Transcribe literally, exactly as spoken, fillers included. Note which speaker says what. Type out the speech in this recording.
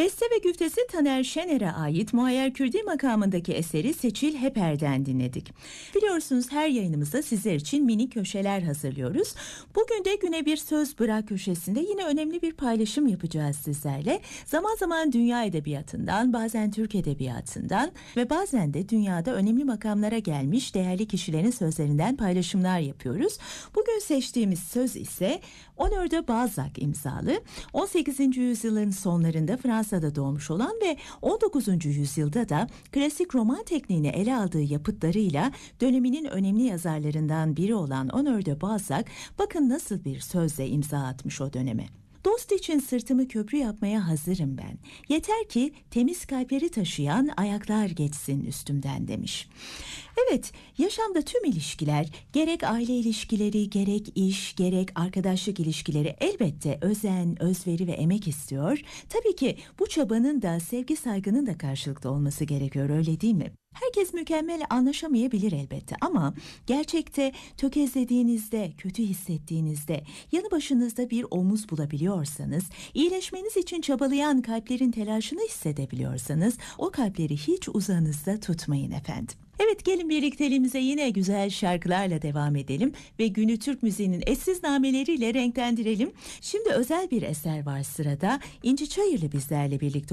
Speaker 1: Beste ve güftesi Taner Şener'e ait Muayyer Kürdi makamındaki eseri Seçil Heper'den dinledik. Biliyorsunuz her yayınımızda sizler için mini köşeler hazırlıyoruz. Bugün de Güne Bir Söz Bırak köşesinde yine önemli bir paylaşım yapacağız sizlerle. Zaman zaman dünya edebiyatından, bazen Türk edebiyatından ve bazen de dünyada önemli makamlara gelmiş değerli kişilerin sözlerinden paylaşımlar yapıyoruz. Bugün seçtiğimiz söz ise Honoré de Balzac imzalı, on sekizinci yüzyılın sonlarında Fransa'da doğmuş olan ve on dokuzuncu yüzyılda da klasik roman tekniğini ele aldığı yapıtlarıyla döneminin önemli yazarlarından biri olan Honoré de Balzac, bakın nasıl bir sözle imza atmış o döneme. Dost için sırtımı köprü yapmaya hazırım ben. Yeter ki temiz kalpleri taşıyan ayaklar geçsin üstümden demiş. Evet, yaşamda tüm ilişkiler, gerek aile ilişkileri, gerek iş, gerek arkadaşlık ilişkileri elbette özen, özveri ve emek istiyor. Tabii ki bu çabanın da sevgi saygının da karşılıklı olması gerekiyor, öyle değil mi? Herkes mükemmel anlaşamayabilir elbette ama gerçekte tökezlediğinizde, kötü hissettiğinizde, yanı başınızda bir omuz bulabiliyorsanız, iyileşmeniz için çabalayan kalplerin telaşını hissedebiliyorsanız, o kalpleri hiç uzağınızda tutmayın efendim. Evet, gelin birlikteliğimize yine güzel şarkılarla devam edelim ve günü Türk müziğinin eşsiz nameleriyle renklendirelim. Şimdi özel bir eser var sırada. İnci Çayırlı bizlerle birlikte